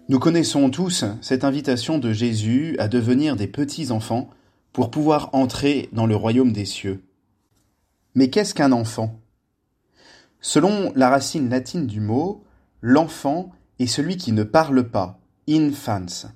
Nous connaissons tous cette invitation de Jésus à devenir des petits-enfants pour pouvoir entrer dans le royaume des cieux. Mais qu'est-ce qu'un enfant? Selon la racine latine du mot, l'enfant est celui qui ne parle pas, infans.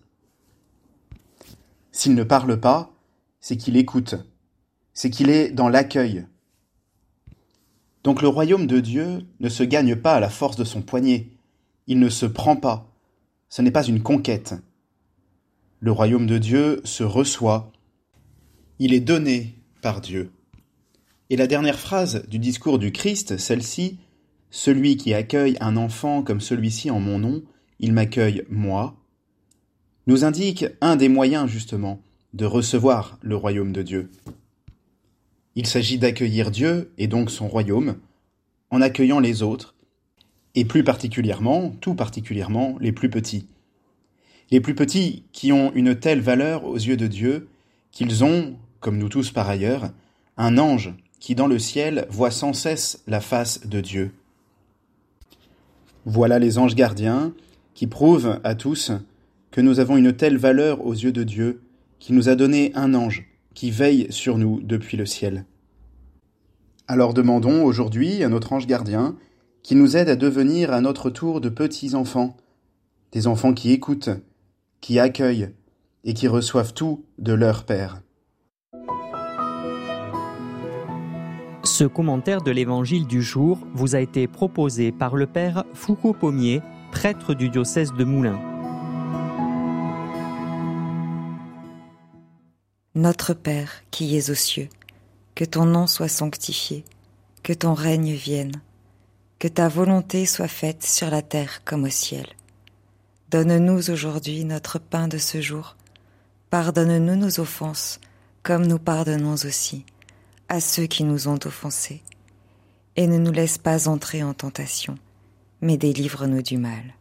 S'il ne parle pas, c'est qu'il écoute, c'est qu'il est dans l'accueil. Donc le royaume de Dieu ne se gagne pas à la force de son poignet, il ne se prend pas. Ce n'est pas une conquête. Le royaume de Dieu se reçoit. Il est donné par Dieu. Et la dernière phrase du discours du Christ, celle-ci, « Celui qui accueille un enfant comme celui-ci en mon nom, il m'accueille moi », nous indique un des moyens justement de recevoir le royaume de Dieu. Il s'agit d'accueillir Dieu et donc son royaume en accueillant les autres, et plus particulièrement, tout particulièrement, les plus petits. Les plus petits qui ont une telle valeur aux yeux de Dieu qu'ils ont, comme nous tous par ailleurs, un ange qui dans le ciel voit sans cesse la face de Dieu. Voilà les anges gardiens qui prouvent à tous que nous avons une telle valeur aux yeux de Dieu qu'il nous a donné un ange qui veille sur nous depuis le ciel. Alors demandons aujourd'hui à notre ange gardien qui nous aide à devenir à notre tour de petits enfants, des enfants qui écoutent, qui accueillent et qui reçoivent tout de leur Père. Ce commentaire de l'Évangile du jour vous a été proposé par le Père Foucault-Pommier, prêtre du diocèse de Moulins. Notre Père qui es aux cieux, que ton nom soit sanctifié, que ton règne vienne, que ta volonté soit faite sur la terre comme au ciel. Donne-nous aujourd'hui notre pain de ce jour. Pardonne-nous nos offenses, comme nous pardonnons aussi à ceux qui nous ont offensés. Et ne nous laisse pas entrer en tentation, mais délivre-nous du mal.